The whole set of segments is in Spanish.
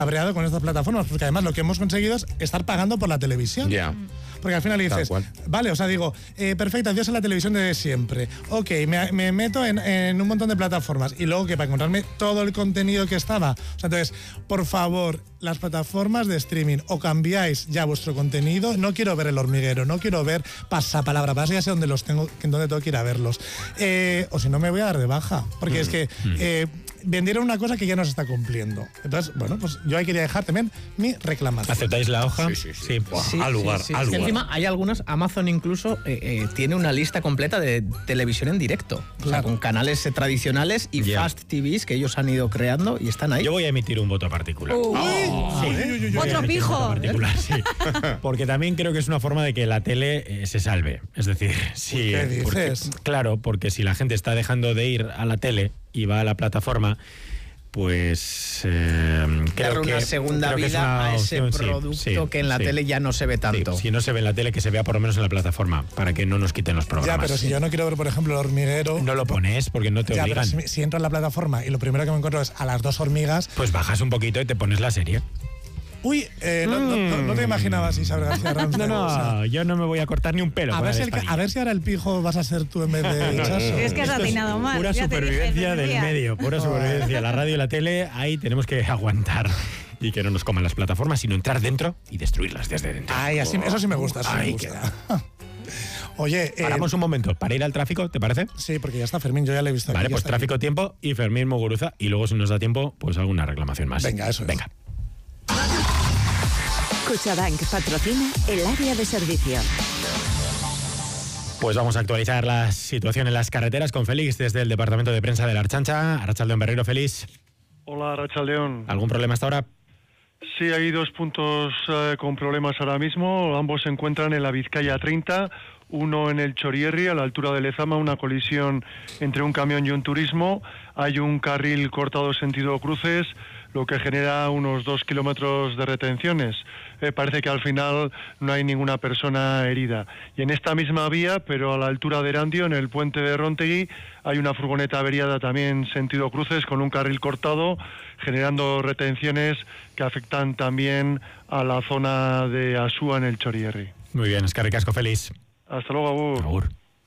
cabreado con estas plataformas, porque además lo que hemos conseguido es estar pagando por la televisión. Ya. Porque al final dices, vale, o sea, digo, perfecto, adiós a la televisión de siempre. Ok, me meto en un montón de plataformas y luego que para encontrarme todo el contenido que estaba. O sea, entonces, por favor, las plataformas de streaming, o cambiáis ya vuestro contenido. No quiero ver El Hormiguero, no quiero ver Pasapalabra, ya sé dónde los tengo, dónde tengo que ir a verlos. O si no, me voy a dar de baja. Porque es que vendieron una cosa que ya no se está cumpliendo. Entonces, bueno, pues yo ahí quería dejar también mi reclamación. ¿Aceptáis la hoja? Sí. Al lugar. Encima hay algunas, Amazon incluso tiene una lista completa de televisión en directo. O sea, con canales tradicionales y Fast TVs que ellos han ido creando y están ahí. Yo voy a emitir un voto particular. Otro pijo. Particular, sí. Porque también creo que es una forma de que la tele se salve. Es decir, sí. ¿Qué dices? Porque si la gente está dejando de ir a la tele y va a la plataforma, pues creo darle una segunda vida a ese producto que en la tele ya no se ve tanto. Si no se ve en la tele, que se vea por lo menos en la plataforma, para que no nos quiten los programas. Ya, pero si yo no quiero ver, por ejemplo, El Hormiguero... No lo pones porque no te obligan. Pero si entro en la plataforma y lo primero que me encuentro es a las 2 hormigas... Pues bajas un poquito y te pones la serie. Uy, no te imaginabas, Isabel García Rams. No, yo no me voy a cortar ni un pelo. A ver si ahora el pijo vas a ser tú en vez de Chaso. Es que has atinado mal. Pura supervivencia del medio, pura supervivencia. La radio y la tele, ahí tenemos que aguantar. Y que no nos coman las plataformas, sino entrar dentro y destruirlas desde dentro. Ay, así, eso sí me gusta. Oye, paramos un momento para ir al tráfico, ¿te parece? Sí, porque ya está Fermín, yo ya le he visto. Vale, pues tráfico, tiempo y Fermín Muguruza. Y luego, si nos da tiempo, pues alguna reclamación más. Venga, eso es. Venga. Cuchabank patrocina el área de servicio. Pues vamos a actualizar la situación en las carreteras con Félix desde el departamento de prensa de la Archancha. Arrachaldeón Berrero, Félix. Hola, Arrachaldeón. ¿Algún problema hasta ahora? Sí, hay 2 puntos con problemas ahora mismo. Ambos se encuentran en la Vizcaya 30. Uno en el Chorierri, a la altura de Lezama, una colisión entre un camión y un turismo. Hay un carril cortado sentido cruces, lo que genera unos 2 kilómetros de retenciones. Parece que al final no hay ninguna persona herida. Y en esta misma vía, pero a la altura de Erandio, en el puente de Rontegui, hay una furgoneta averiada también sentido cruces con un carril cortado, generando retenciones que afectan también a la zona de Asúa en el Chorierri. Muy bien, eskerrik asko, Félix. Hasta luego, Agur. Agur.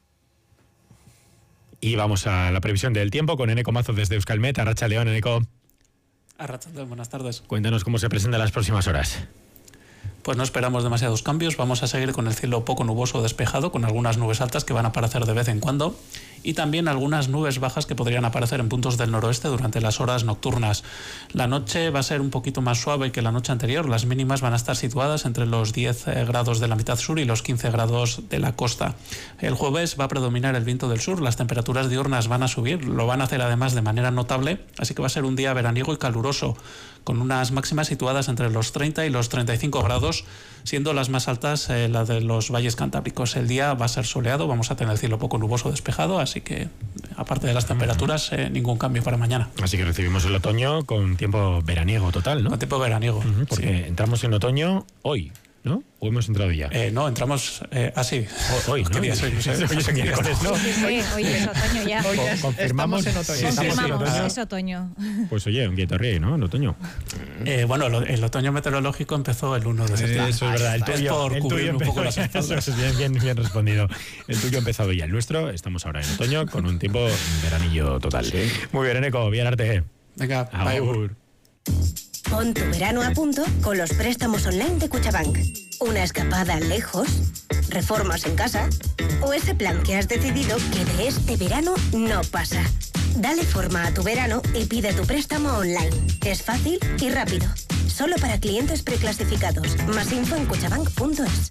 Y vamos a la previsión del tiempo con Eneco Mazo desde Euskalmet. Arratsaldeón, Eneco. Arratsaldeón, buenas tardes. Cuéntanos cómo se presentan las próximas horas. Pues no esperamos demasiados cambios, vamos a seguir con el cielo poco nuboso o despejado, con algunas nubes altas que van a aparecer de vez en cuando y también algunas nubes bajas que podrían aparecer en puntos del noroeste durante las horas nocturnas. La noche va a ser un poquito más suave que la noche anterior, las mínimas van a estar situadas entre los 10 grados de la mitad sur y los 15 grados de la costa. El jueves va a predominar el viento del sur, las temperaturas diurnas van a subir, lo van a hacer además de manera notable, así que va a ser un día veraniego y caluroso, con unas máximas situadas entre los 30 y los 35 grados, siendo las más altas las de los valles cantábricos. El día va a ser soleado, vamos a tener el cielo poco nuboso despejado, así que aparte de las temperaturas, ningún cambio para mañana. Así que recibimos el otoño con tiempo veraniego total, ¿no? Con tiempo veraniego. Porque entramos en otoño hoy, ¿no? ¿O hemos entrado ya? No, entramos así. Hoy, ¿no? ¿Qué día soy? Hoy es miércoles, ¿no? Sí, hoy es otoño ya. Confirmamos en otoño. Es otoño. Pues oye, un guietorri, ¿no? En otoño. Bueno, el otoño meteorológico empezó el 1 de septiembre. Eso es verdad. El tuyo un poco las espaldas. Eso es bien respondido. El tuyo ha empezado ya. El nuestro, estamos ahora en otoño con un tiempo veranillo total. Sí. Muy bien, Eneco, bien arte. Venga, agur. Pon tu verano a punto con los préstamos online de Cuchabank. Una escapada lejos, reformas en casa o ese plan que has decidido que de este verano no pasa. Dale forma a tu verano y pide tu préstamo online. Es fácil y rápido. Solo para clientes preclasificados. Más info en cuchabank.es.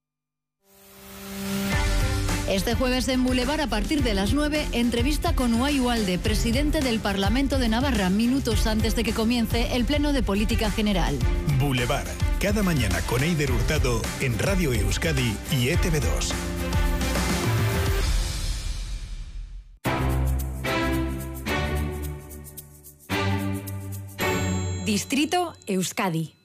Este jueves en Boulevard, a partir de las 9, entrevista con Uay Ualde, presidente del Parlamento de Navarra, minutos antes de que comience el Pleno de Política General. Boulevard, cada mañana con Eider Hurtado en Radio Euskadi y ETV2. Distrito Euskadi.